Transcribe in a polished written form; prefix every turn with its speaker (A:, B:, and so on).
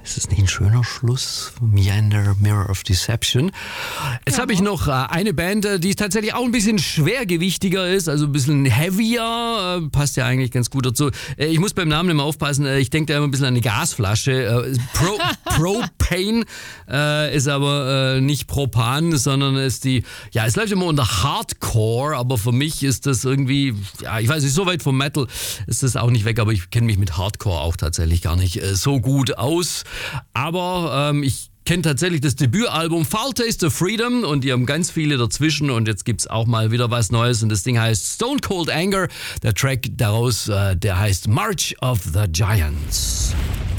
A: Ist das nicht ein schöner Schluss? Meander, Mirror of Deception. Jetzt habe ich noch eine Band, die tatsächlich auch ein bisschen schwergewichtiger ist, also ein bisschen heavier, passt ja eigentlich ganz gut dazu. Ich muss beim Namen immer aufpassen, ich denke da immer ein bisschen an eine Gasflasche. Propane ist aber nicht Propan, sondern ist es läuft immer unter Hardcore, aber für mich ist das irgendwie, ich weiß nicht, so weit vom Metal ist das auch nicht weg, aber ich kenne mich mit Hardcore auch tatsächlich gar nicht so gut aus. Aber ich kenne tatsächlich das Debütalbum Foul Taste of Freedom und die haben ganz viele dazwischen und jetzt gibt's auch mal wieder was Neues und das Ding heißt Stone Cold Anger. Der Track daraus, der heißt March of the Giants.